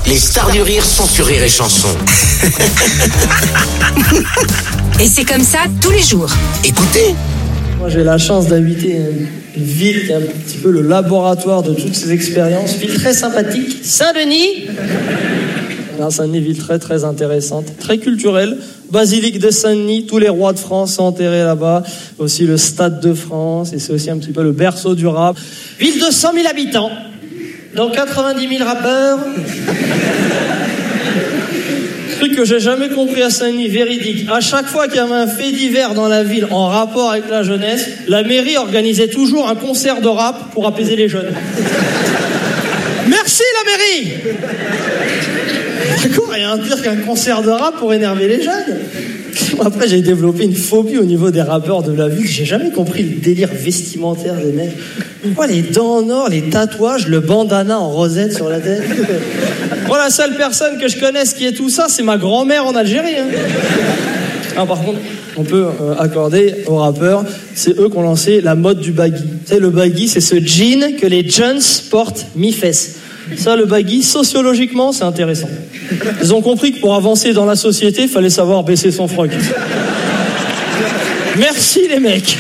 Les stars du rire sont sur Rire et Chanson. Et c'est comme ça tous les jours. Écoutez. Moi, j'ai la chance d'habiter une ville qui est un petit peu le laboratoire de toutes ces expériences. Ville très sympathique. Saint-Denis. Saint-Denis, ville très très intéressante, très culturelle. Basilique de Saint-Denis, tous les rois de France sont enterrés là-bas. Aussi le Stade de France, et c'est aussi un petit peu le berceau du rap. Ville de 100 000 habitants, dont 90 000 rappeurs. Truc que j'ai jamais compris à Saint-Denis, véridique. À chaque fois qu'il y avait un fait divers dans la ville en rapport avec la jeunesse, la mairie organisait toujours un concert de rap pour apaiser les jeunes. Merci la mairie. D'accord, rien de pire qu'un concert de rap pour énerver les jeunes. Après, j'ai développé une phobie au niveau des rappeurs de la ville. J'ai jamais compris le délire vestimentaire des mecs. Pourquoi les dents en or, les tatouages, le bandana en rosette sur la tête? Moi, la seule personne que je connaisse qui est tout ça, c'est ma grand-mère en Algérie. Ah, par contre, on peut accorder aux rappeurs, c'est eux qui ont lancé la mode du baggy. Tu sais, le baggy, c'est ce jean que les jeunes portent mi-fesses. Ça, le baggy, sociologiquement, c'est intéressant. Ils ont compris que pour avancer dans la société, il fallait savoir baisser son froc. Merci les mecs.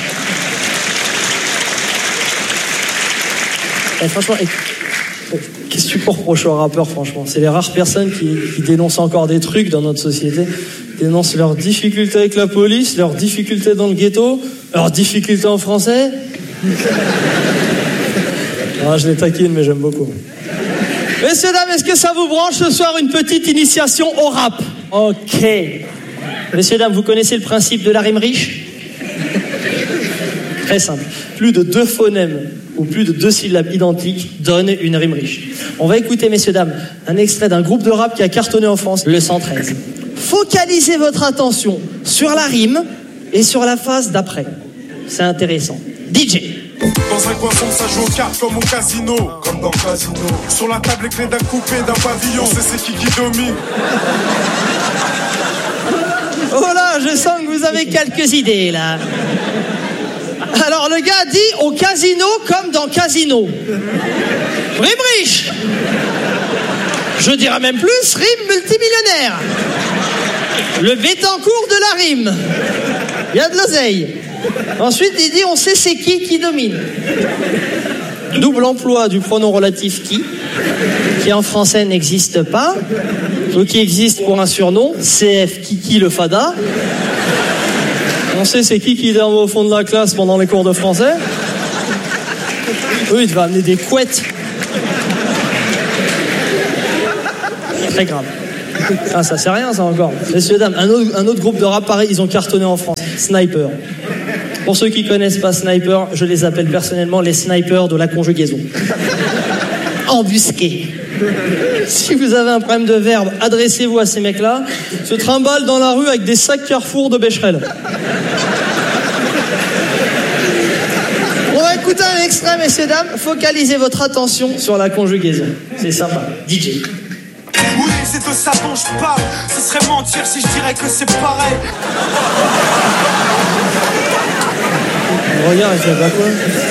Et franchement, qu'est-ce que tu peux reprocher aux rappeurs, franchement? C'est les rares personnes qui dénoncent encore des trucs dans notre société. Ils dénoncent leurs difficultés avec la police, leurs difficultés dans le ghetto, leurs difficultés en français. Ah, je les taquine, mais j'aime beaucoup. Messieurs, dames, est-ce que ça vous branche ce soir une petite initiation au rap? Ok. Messieurs, dames, vous connaissez le principe de la rime riche? Très simple. Plus de 2 phonèmes ou plus de 2 syllabes identiques donnent une rime riche. On va écouter, messieurs, dames, un extrait d'un groupe de rap qui a cartonné en France, le 113. Focalisez votre attention sur la rime et sur la phase d'après. C'est intéressant. DJ. Dans un coin sombre, ça joue aux cartes comme au casino. Comme dans Casino. Sur la table, les clés d'un coupé, d'un pavillon. C'est qui domine. Oh là, je sens que vous avez quelques idées, là. Alors, le gars dit au casino comme dans Casino. Rime riche. Je dirais même plus, rime multimillionnaire. Le Bettencourt de la rime. Il y a de l'oseille. Ensuite, il dit, on sait c'est qui domine. Double emploi du pronom relatif qui en français n'existe pas, ou qui existe pour un surnom, CF Kiki le Fada. On sait c'est qui est au fond de la classe pendant les cours de français. Oui, il va amener des couettes. Très grave. Ah, ça c'est rien, ça encore. Messieurs, dames, un autre groupe de rap pareil, ils ont cartonné en France. Sniper. Pour ceux qui connaissent pas Sniper, je les appelle personnellement les snipers de la conjugaison. Embusqués. Si vous avez un problème de verbe, adressez-vous à ces mecs-là. Se trimballent dans la rue avec des sacs Carrefour de Becherel. On va écouter un extrait, messieurs, dames. Focalisez votre attention sur la conjugaison. C'est sympa. DJ. Oui, c'est de ça dont je parle. Ce serait mentir si je dirais que c'est pareil. Regarde, il fait pas quoi.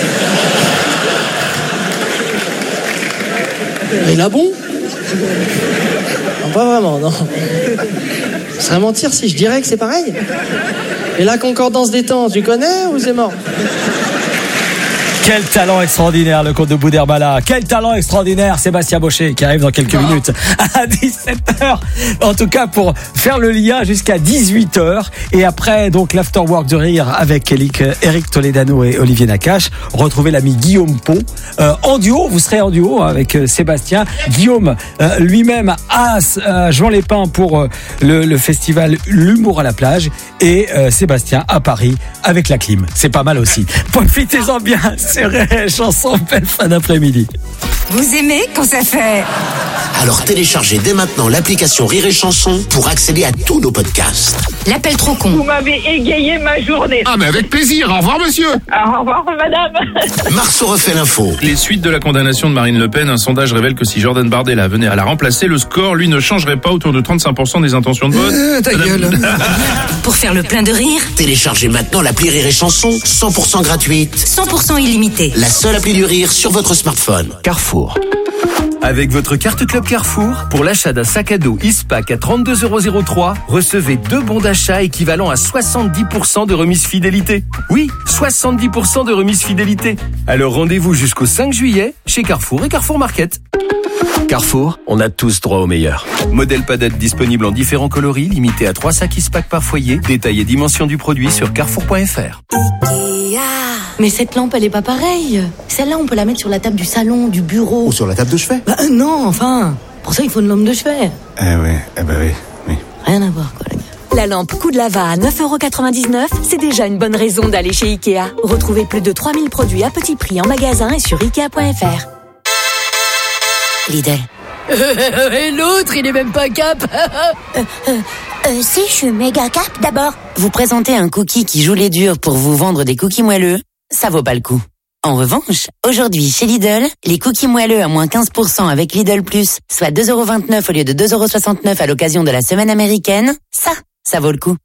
Il a bon? Non, pas vraiment, non. Ce serait mentir si je dirais que c'est pareil. Et la concordance des temps, tu connais ou c'est mort? Quel talent extraordinaire, le comte de Boudherbala. Quel talent extraordinaire, Sébastien Baucher, qui arrive dans quelques minutes à 17h. En tout cas, pour faire le lien jusqu'à 18h. Et après, donc, l'afterwork de rire avec Eric Toledano et Olivier Nakache. Retrouvez l'ami Guillaume Pont. En duo, vous serez en duo avec Sébastien. Guillaume, lui-même à Juan-les-Pins pour le festival L'Humour à la plage. Et Sébastien à Paris avec la clim. C'est pas mal aussi. Profitez-en bien. C'est vrai, chanson, belle fin d'après-midi. Vous aimez quand ça fait... Alors téléchargez dès maintenant l'application Rire et Chanson pour accéder à tous nos podcasts. L'appel trop con. Vous m'avez égayé ma journée. Ah, mais avec plaisir. Au revoir, monsieur. Au revoir, madame. Marceau refait l'info. Les suites de la condamnation de Marine Le Pen, un sondage révèle que si Jordan Bardella venait à la remplacer, le score, lui, ne changerait pas autour de 35% des intentions de vote. Ta gueule. Pour faire le plein de rire, Téléchargez maintenant l'appli Rire et Chanson, 100% gratuite. 100% illimité. La seule appli du rire sur votre smartphone. Carrefour. Avec votre carte Club Carrefour, pour l'achat d'un sac à dos Ispac à 32,03 €, recevez 2 bons d'achat équivalent à 70% de remise fidélité. Oui, 70% de remise fidélité. Alors rendez-vous jusqu'au 5 juillet chez Carrefour et Carrefour Market. Carrefour, on a tous droit au meilleur. Modèle padette disponible en différents coloris, limité à 3 sacs Ispac par foyer. Détail et dimension du produit sur carrefour.fr. Mais cette lampe, elle est pas pareille. Celle-là, on peut la mettre sur la table du salon, du bureau. Ou sur la table de chevet. Non, enfin. Pour ça, il faut une lampe de chevet. Oui. Rien à voir, quoi, les gars. La lampe coup de lava à 9,99 €, c'est déjà une bonne raison d'aller chez Ikea. Retrouvez plus de 3000 produits à petit prix en magasin et sur Ikea.fr. Lidl. Et l'autre, il est même pas cap. Si, je suis méga cap d'abord. Vous présentez un cookie qui joue les durs pour vous vendre des cookies moelleux, ça vaut pas le coup. En revanche, aujourd'hui chez Lidl, les cookies moelleux à moins 15% avec Lidl Plus, soit 2,29 € au lieu de 2,69 € à l'occasion de la semaine américaine, ça vaut le coup.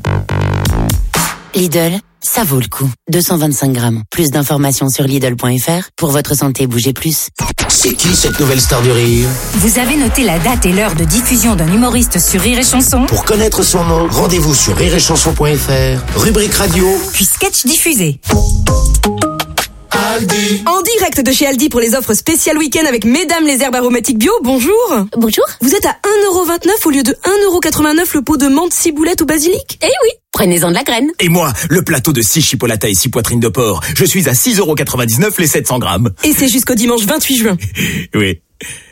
Lidl, ça vaut le coup. 225 grammes. Plus d'informations sur Lidl.fr. Pour votre santé, bougez plus. C'est qui cette nouvelle star du rire? Vous avez noté la date et l'heure de diffusion d'un humoriste sur Rire et Chanson? Pour connaître son nom, rendez-vous sur rireetchanson.fr, rubrique radio, puis sketch diffusé. Aldi. En direct de chez Aldi pour les offres spéciales week-end avec Mesdames les herbes aromatiques bio. Bonjour. Bonjour. Vous êtes à 1,29 € au lieu de 1,89 € le pot de menthe, ciboulette ou basilic? Eh oui. Prenez-en de la graine. Et moi, le plateau de 6 chipolatas et 6 poitrines de porc. Je suis à 6,99 € les 700 grammes. Et c'est jusqu'au dimanche 28 juin. Oui.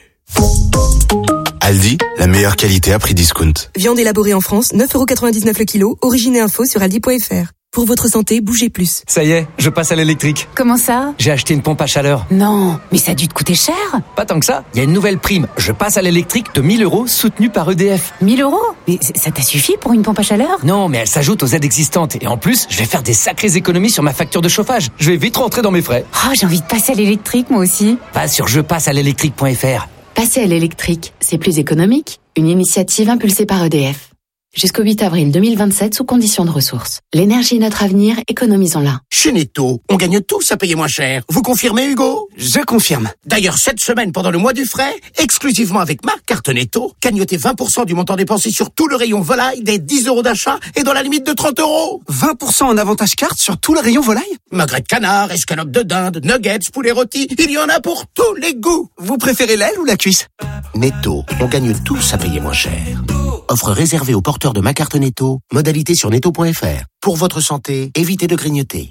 Aldi, la meilleure qualité à prix discount. Viande élaborée en France, 9,99 € le kilo. Origine et info sur aldi.fr. Pour votre santé, bougez plus. Ça y est, je passe à l'électrique. Comment ça? J'ai acheté une pompe à chaleur. Non, mais ça a dû te coûter cher. Pas tant que ça. Il y a une nouvelle prime. Je passe à l'électrique de 1 000 € soutenue par EDF. 1 000 €? Mais ça t'a suffi pour une pompe à chaleur? Non, mais elle s'ajoute aux aides existantes. Et en plus, je vais faire des sacrées économies sur ma facture de chauffage. Je vais vite rentrer dans mes frais. Oh, j'ai envie de passer à l'électrique, moi aussi. Va sur jepassealélectrique.fr. Passer à l'électrique, c'est plus économique. Une initiative impulsée par EDF. Jusqu'au 8 avril 2027 sous conditions de ressources. L'énergie est notre avenir, économisons-la. Chez Netto, on gagne tous à payer moins cher. Vous confirmez, Hugo? Je confirme. D'ailleurs, cette semaine, pendant le mois du frais, exclusivement avec ma carte Netto, cagnotez 20% du montant dépensé sur tout le rayon volaille des 10 € d'achat et dans la limite de 30 €. 20% en avantage carte sur tout le rayon volaille? Magret de canard, escalope de dinde, nuggets, poulet rôti, il y en a pour tous les goûts. Vous préférez l'aile ou la cuisse? Netto, on gagne tous à payer moins cher. Offre réservée aux porteurs de ma carte Netto. Modalité sur netto.fr. Pour votre santé, évitez de grignoter.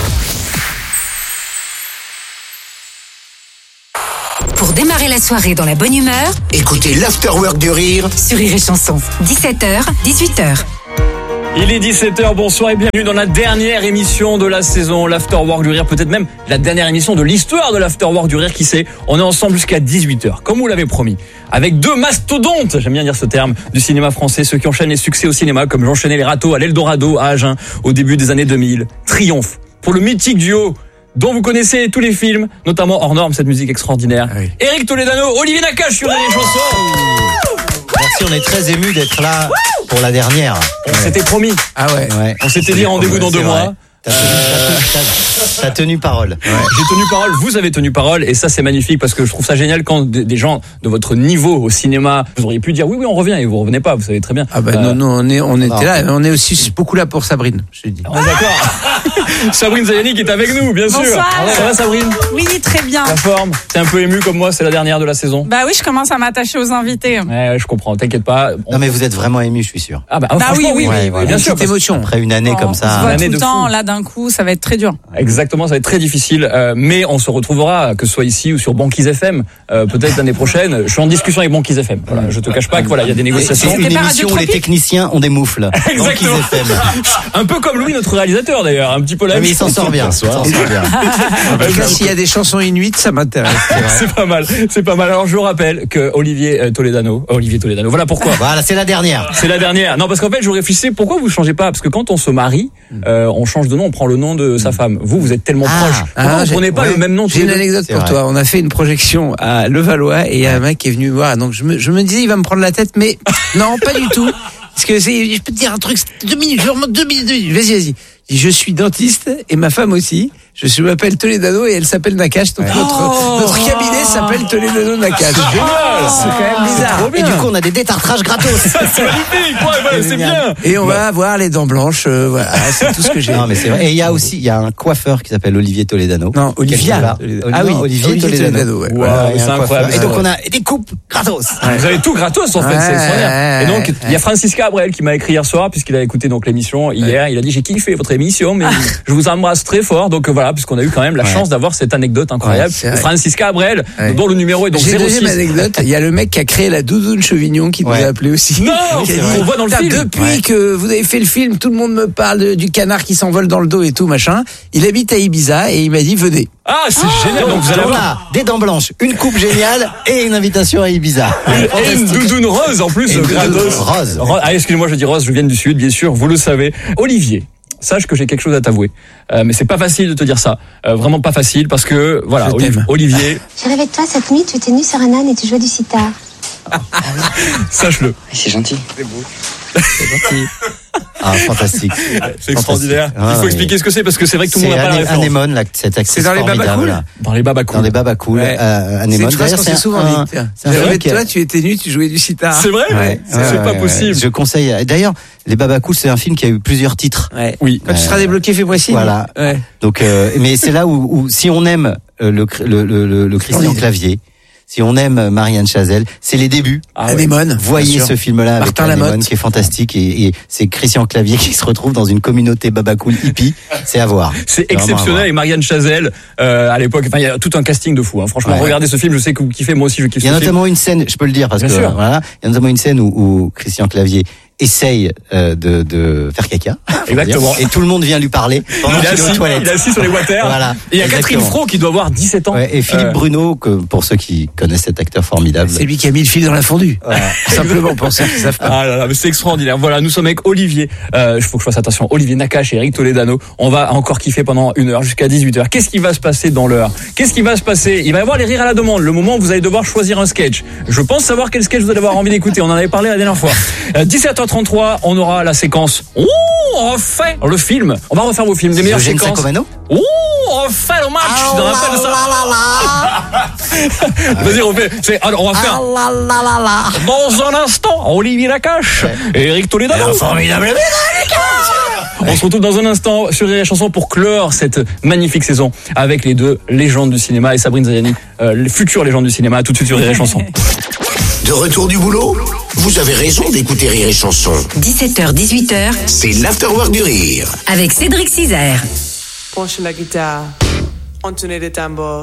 Pour démarrer la soirée dans la bonne humeur, écoutez l'Afterwork du Rire sur Rire et Chanson. 17h, 18h. Il est 17h, bonsoir et bienvenue dans la dernière émission de la saison, l'Afterwork du Rire, peut-être même la dernière émission de l'histoire de l'Afterwork du Rire, qui sait. On est ensemble jusqu'à 18h, comme vous l'avez promis, avec deux mastodontes, j'aime bien dire ce terme, du cinéma français, ceux qui enchaînent les succès au cinéma, comme j'enchaînais les râteaux à l'Eldorado, à Agen, au début des années 2000. Triomphe pour le mythique duo dont vous connaissez tous les films, notamment hors norme, cette musique extraordinaire. Oui. Éric Toledano, Olivier Nakache sur les chansons. Merci, on est très émus d'être là pour la dernière. On s'était promis. Ah ouais. On s'était dit rendez-vous dans 2 mois. T'as tenu parole. Ouais. J'ai tenu parole, vous avez tenu parole, et ça c'est magnifique parce que je trouve ça génial quand des gens de votre niveau au cinéma, vous auriez pu dire oui on revient, et vous revenez pas, vous savez très bien. Ah ben non, on était là, on est aussi beaucoup là pour Sabrine, je te dis. On est d'accord. Sabrine Zayani qui est avec nous, bien sûr. Bonsoir. Ça va Sabrine? Oui, très bien. La forme. T'es un peu ému comme moi, c'est la dernière de la saison. Bah oui, je commence à m'attacher aux invités. Ouais, je comprends, t'inquiète pas. Non mais vous êtes vraiment ému, je suis sûr. Ah bah oui, voilà. bien sûr. Émotion. Après une année comme ça. On se voit tout le temps, là d'un coup, ça va être très dur. Exactement, ça va être très difficile, mais on se retrouvera, que ce soit ici ou sur Banquise FM, peut-être l'année prochaine. Je suis en discussion avec Banquise FM. Voilà, je te cache pas que voilà, il y a des négociations. C'est une émission où les techniciens ont des moufles. Banquise FM. Un peu comme Louis, notre réalisateur d'ailleurs, un petit peu là. Mais il s'en sort bien. S'il y a des chansons inuites, ça m'intéresse. C'est pas mal. Alors je rappelle que Olivier Toledano, voilà pourquoi. Voilà, c'est la dernière. C'est la dernière. Non, parce qu'en fait, je réfléchissais, pourquoi vous changez pas? Parce que quand on se marie, on change de nom, on prend le nom de sa femme. Vous êtes tellement proches. Pourquoi vous prenez pas le même nom? J'ai une anecdote pour toi. On a fait une projection à Levallois et il y a un mec qui est venu me voir. Donc je me disais, il va me prendre la tête, mais non, pas du tout. Parce que je peux te dire un truc, 2 minutes, je remonte 2 minutes. Vas-y. Je suis dentiste et ma femme aussi. Je m'appelle Toledano et elle s'appelle Nakache. Donc notre cabinet s'appelle Toledano Nakache. C'est quand même bizarre. Et du coup, on a des détartrages gratos. C'est magnifique, c'est bien. Et on va avoir les dents blanches. Voilà, c'est tout ce que j'ai. Non, mais c'est vrai. Et il y a un coiffeur qui s'appelle Olivier Toledano. Non, Olivier. Olivier Toledano. Ouais. Wow, c'est incroyable. Et donc on a des coupes gratos. Vous avez tout gratos en fait, c'est extraordinaire. Et donc il y a Francis Cabrel qui m'a écrit hier soir puisqu'il a écouté donc l'émission hier. Il a dit j'ai kiffé votre émission, mais je vous embrasse très fort. Donc voilà, puisqu'on a eu quand même la chance d'avoir cette anecdote incroyable. Francis Cabrel, dont le numéro est donc 06. J'ai deuxième anecdote. Il y a le mec qui a créé la doudoune Chevignon qui nous a appelé aussi. Non, on voit dans le film. Depuis que vous avez fait le film, tout le monde me parle du canard qui s'envole dans le dos et tout machin. Il habite à Ibiza et il m'a dit venez. Ah, c'est génial. Donc vous allez avoir des dents blanches, une coupe géniale et une invitation à Ibiza. Et une doudoune rose en plus, gratos. Rose. Ah, excusez-moi, je dis rose, je viens du Sud, bien sûr, vous le savez. Olivier, sache que j'ai quelque chose à t'avouer. Mais c'est pas facile de te dire ça. Vraiment pas facile parce que, voilà, Olivier. J'ai rêvé de toi cette nuit, tu étais nu sur un âne et tu jouais du sitar. Sache-le. C'est gentil. C'est beau. C'est gentil. Ah, fantastique. C'est extraordinaire. Il faut expliquer ce que c'est parce que c'est vrai que tout le monde n'a pas la référence. Anémone, cette actrice. C'est dans les Babacool. Dans les Babacool. Dans les Babacool. Anémone. C'est une phrase qu'on s'est souvent dit. Toi, tu étais nu, tu jouais du sitar. C'est vrai? C'est pas possible. Je conseille. D'ailleurs, les Babacool, c'est un film qui a eu plusieurs titres. Oui. Quand tu seras débloqué, fais-moi signe. Voilà. Donc, mais c'est là où si on aime le Christian Clavier, si on aime Marianne Chazelle, c'est les débuts. Anémone. Voyez ce film-là avec Anémone qui est fantastique et c'est Christian Clavier qui se retrouve dans une communauté Babacool hippie. C'est à voir. C'est exceptionnel. Et Marianne Chazelle, à l'époque, il y a tout un casting de fou. Hein. Franchement, regardez ce film. Je sais que vous kiffez. Moi aussi, je kiffe. Il y a notamment une scène, je peux le dire parce que voilà, il y a notamment une scène où Christian Clavier essaye de faire caca. Exactement. Et tout le monde vient lui parler pendant qu'il est aux toilettes. Il est assis sur les waters. Voilà. Et il y a Catherine Fro qui doit avoir 17 ans. Et Philippe Bruno, que pour ceux qui connaissent cet acteur formidable. C'est lui qui a mis le fil dans la fondue. Simplement pour ceux qui savent pas. Ah là là, mais c'est extraordinaire. Voilà, nous sommes avec Olivier. Il faut que je fasse attention. Olivier Nakache et Eric Toledano. On va encore kiffer pendant 1 heure jusqu'à 18h. Qu'est-ce qui va se passer dans l'heure? Qu'est-ce qui va se passer? Il va y avoir les rires à la demande. Le moment où vous allez devoir choisir un sketch. Je pense savoir quel sketch vous allez avoir envie d'écouter. On en avait parlé la dernière fois. 17h33, on aura la séquence. On refait le film. On va refaire vos films, les meilleures séquences. On refait le match. Je me rappelle ça. Vas-y, refais. Alors, on va faire. Dans un instant, Olivier Nakache et Eric Toledano. Formidable. On se retrouve dans un instant sur Rire et Chanson pour clore cette magnifique saison avec les deux légendes du cinéma et Sabrine Zayani, les futures légendes du cinéma. Tout de suite sur Rire et Chanson. De retour du boulot? Vous avez raison d'écouter Rire et Chanson. 17h-18h. C'est l'afterwork du rire. Avec Cédric Cizer. Penche la guitare, entonner les tambours.